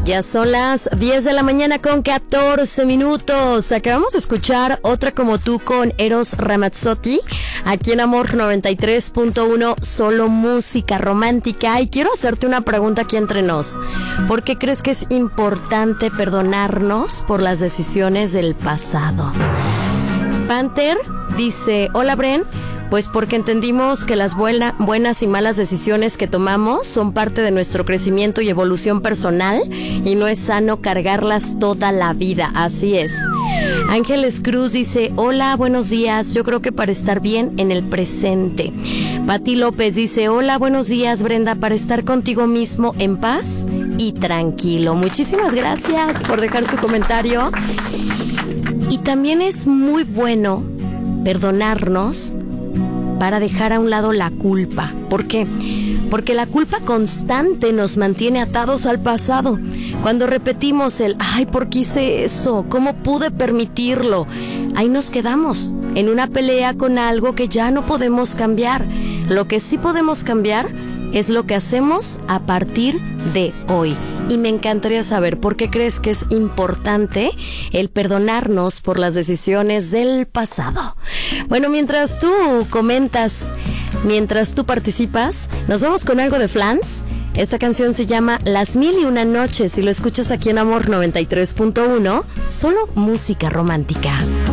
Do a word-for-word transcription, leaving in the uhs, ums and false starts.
Ya son las diez de la mañana con catorce minutos. Acabamos de escuchar Otra como tú con Eros Ramazzotti, aquí en Amor noventa y tres punto uno, solo música romántica. Y quiero hacerte una pregunta aquí entre nos. ¿Por qué crees que es importante perdonarnos por las decisiones del pasado? Panther dice, hola Bren, pues porque entendimos que las buena, buenas y malas decisiones que tomamos son parte de nuestro crecimiento y evolución personal y no es sano cargarlas toda la vida, así es. Ángeles Cruz dice, hola, buenos días, yo creo que para estar bien en el presente. Pati López dice, hola, buenos días Brenda, para estar contigo mismo en paz y tranquilo. Muchísimas gracias por dejar su comentario. Y también es muy bueno perdonarnos para dejar a un lado la culpa. ¿Por qué? Porque la culpa constante nos mantiene atados al pasado. Cuando repetimos el, ay, ¿por qué hice eso? ¿Cómo pude permitirlo? Ahí nos quedamos, en una pelea con algo que ya no podemos cambiar. Lo que sí podemos cambiar es lo que hacemos a partir de hoy. Y me encantaría saber por qué crees que es importante el perdonarnos por las decisiones del pasado. Bueno, mientras tú comentas, mientras tú participas, nos vamos con algo de Flans. Esta canción se llama Las Mil y Una Noches y lo escuchas aquí en Amor noventa y tres punto uno, solo música romántica.